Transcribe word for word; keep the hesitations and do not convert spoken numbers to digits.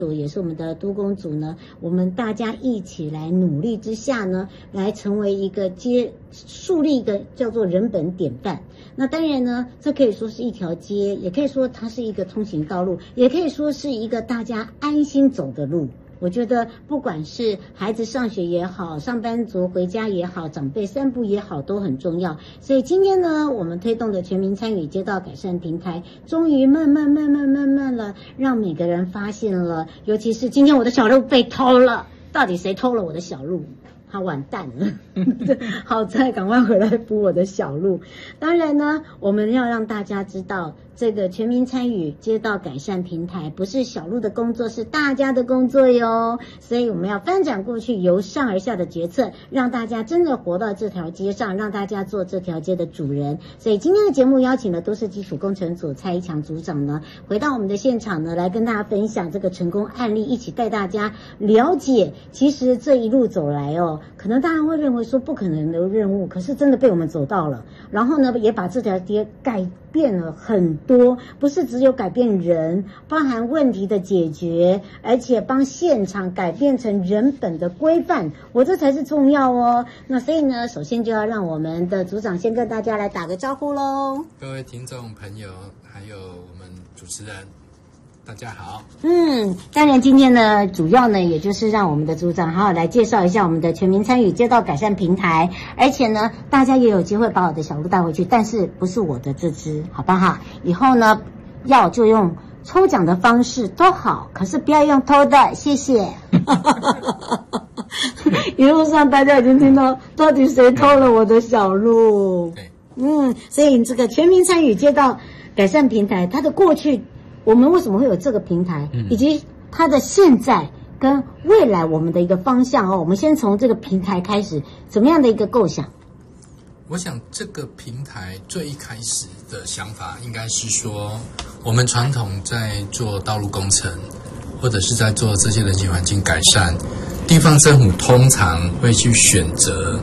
也是我们的都工组呢，我们大家一起来努力之下呢，来成为一个街，树立一个叫做人本典范。那当然呢，这可以说是一条街，也可以说它是一个通行道路，也可以说是一个大家安心走的路。我觉得不管是孩子上学也好，上班族回家也好，长辈散步也好，都很重要。所以今天呢，我们推动的全民参与街道改善平台，终于慢慢慢慢慢慢了，让每个人发现了，尤其是今天我的小路被偷了，到底谁偷了我的小路？他完蛋了，好在赶快回来补我的小路。当然呢，我们要让大家知道，这个全民参与街道改善平台不是小路的工作，是大家的工作哟。所以我们要翻转过去由上而下的决策，让大家真的活到这条街上，让大家做这条街的主人。所以今天的节目邀请的都市基础工程组蔡一强组长呢，回到我们的现场呢，来跟大家分享这个成功案例，一起带大家了解，其实这一路走来哦，可能大家会认为说不可能的任务，可是真的被我们走到了。然后呢，也把这条街改变了很多，不是只有改变人，包含问题的解决，而且帮现场改变成人本的规范，我这才是重要哦。那所以呢，首先就要让我们的组长先跟大家来打个招呼咯。 各位听众朋友，还有我们主持人，大家好。 嗯，当然今天呢，主要呢，也就是让我们的组长好好来介绍一下我们的全民参与街道改善平台，而且呢，大家也有机会把我的小路带回去，但是不是我的这支，好不好？以后呢，要就用抽奖的方式都好，可是不要用偷的，谢谢。一路上大家已经听到，到底谁偷了我的小路？嗯，所以这个全民参与街道改善平台，它的过去。我们为什么会有这个平台，以及它的现在跟未来我们的一个方向哦？我们先从这个平台开始，怎么样的一个构想？ 我想这个平台最一开始的想法应该是说，我们传统在做道路工程，或者是在做这些人行环境改善，地方政府通常会去选择